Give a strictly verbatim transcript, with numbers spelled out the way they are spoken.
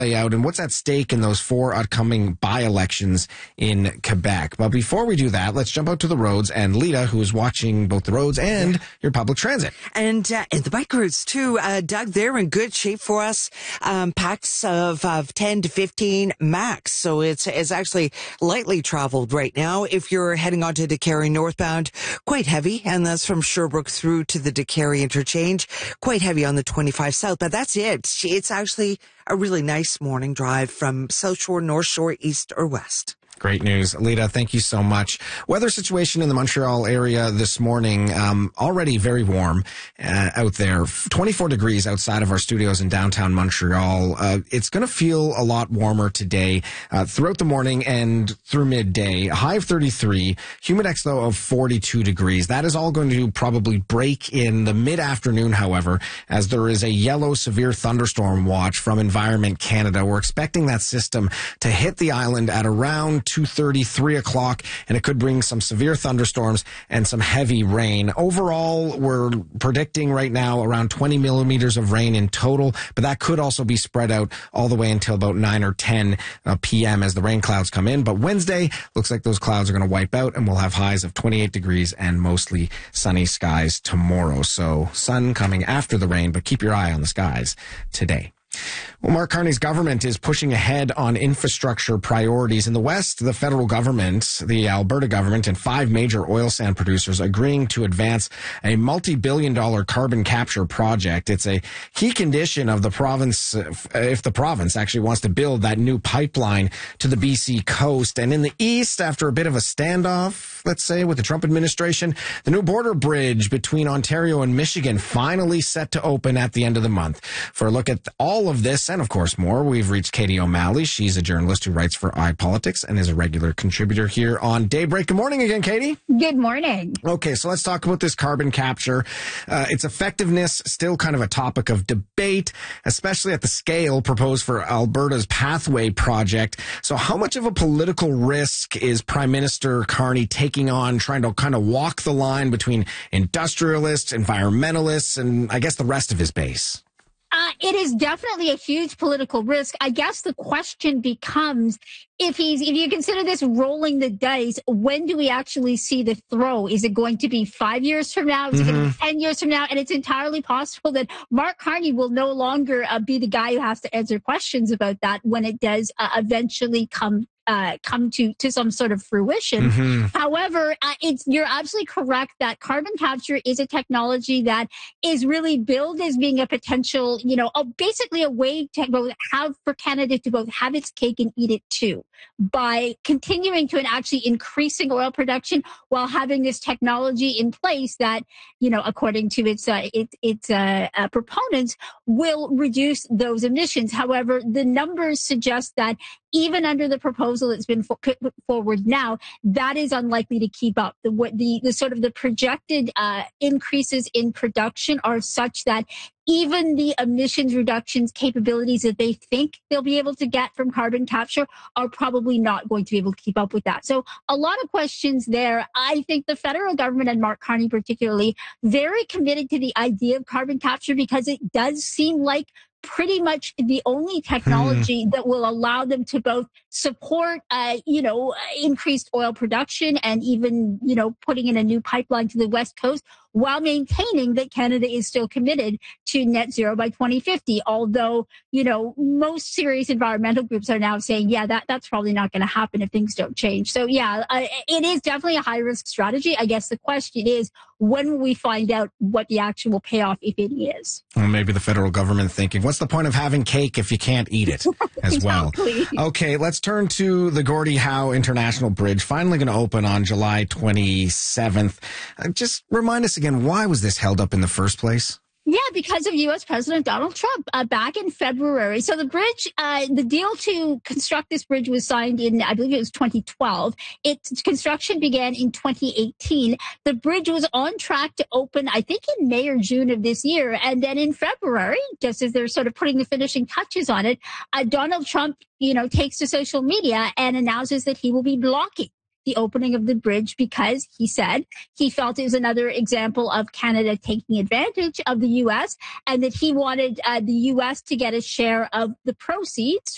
play out and what's at stake in those four upcoming by-elections in Quebec. But before we do that, let's jump out to the roads and Lita, who is watching both the roads and your public transit. And, uh, and the bike routes too. Uh, Doug, they're in good shape for us. Um, packs of, of ten to fifteen max. So it's, it's actually lightly traveled right now. If you're heading onto Décarie northbound, quite heavy. And that's from Sherbrooke through to the Décarie interchange. Quite heavy on the twenty-five south, but that's it. It's actually a really nice morning drive from South Shore, North Shore, east or west. Great news. Lita, thank you so much. Weather situation in the Montreal area this morning, um, already very warm uh, out there. twenty-four degrees outside of our studios in downtown Montreal. Uh, it's going to feel a lot warmer today uh, throughout the morning and through midday. A high of thirty-three. Humidex, though, of forty-two degrees. That is all going to probably break in the mid-afternoon, however, as there is a yellow severe thunderstorm watch from Environment Canada. We're expecting that system to hit the island at around two thirty, three o'clock, and it could bring some severe thunderstorms and some heavy rain. Overall, we're predicting right now around twenty millimeters of rain in total, but that could also be spread out all the way until about nine or ten uh, p.m. as the rain clouds come in. But Wednesday, looks like those clouds are going to wipe out, and we'll have highs of twenty-eight degrees and mostly sunny skies tomorrow. So sun coming after the rain, but keep your eye on the skies today. Well, Mark Carney's government is pushing ahead on infrastructure priorities. In the West, the federal government, the Alberta government, and five major oil sand producers agreeing to advance a multi-billion dollar carbon capture project. It's a key condition of the province, if the province actually wants to build that new pipeline to the B C coast. And in the East, after a bit of a standoff, let's say, with the Trump administration, the new border bridge between Ontario and Michigan finally set to open at the end of the month. For a look at all of this, and of course more, we've reached Katie O'Malley. She's a journalist who writes for iPolitics and is a regular contributor here on Daybreak. Good morning again, Katie. Good morning. Okay, so let's talk about this carbon capture. Uh, its effectiveness still kind of a topic of debate, especially at the scale proposed for Alberta's Pathway project. So how much of a political risk is Prime Minister Carney taking on, trying to kind of walk the line between industrialists, environmentalists, and I guess the rest of his base? Uh, it is definitely a huge political risk. I guess the question becomes, if he's, if you consider this rolling the dice, when do we actually see the throw? Is it going to be five years from now? Is mm-hmm. it going to be ten years from now? And it's entirely possible that Mark Carney will no longer uh, be the guy who has to answer questions about that when it does uh, eventually come Uh, come to, to some sort of fruition. Mm-hmm. However, uh, it's, you're absolutely correct that carbon capture is a technology that is really billed as being a potential, you know, a, basically a way to both have for Canada to both have its cake and eat it too, by continuing to and actually increasing oil production while having this technology in place that, you know, according to its uh, it, its uh, uh, proponents, will reduce those emissions. However, the numbers suggest that even under the proposal that's been put forward now, that is unlikely to keep up. The, the, the sort of the projected uh, increases in production are such that even the emissions reductions capabilities that they think they'll be able to get from carbon capture are probably not going to be able to keep up with that. So a lot of questions there. I think the federal government and Mark Carney particularly very committed to the idea of carbon capture because it does seem like pretty much the only technology that will allow them to both support, uh, you know, increased oil production and even, you know, putting in a new pipeline to the West Coast while maintaining that Canada is still committed to net zero by twenty fifty. Although, you know, most serious environmental groups are now saying, yeah, that, that's probably not going to happen if things don't change. So, yeah, uh, it is definitely a high risk strategy. I guess the question is, when will we find out what the actual payoff, if any, is? Well, maybe the federal government thinking, what's the point of having cake if you can't eat it as Exactly. well? Okay, let's turn to the Gordie Howe International Bridge, finally going to open on July twenty-seventh. Uh, just remind us again, why was this held up in the first place? Yeah, because of U S President Donald Trump uh, back in February. So the bridge, uh, the deal to construct this bridge was signed in, I believe it was twenty twelve. Its construction began in twenty eighteen. The bridge was on track to open, I think, in May or June of this year. And then in February, just as they're sort of putting the finishing touches on it, uh, Donald Trump, you know, takes to social media and announces that he will be blocking the opening of the bridge because he said he felt it was another example of Canada taking advantage of the U S and that he wanted uh, the U S to get a share of the proceeds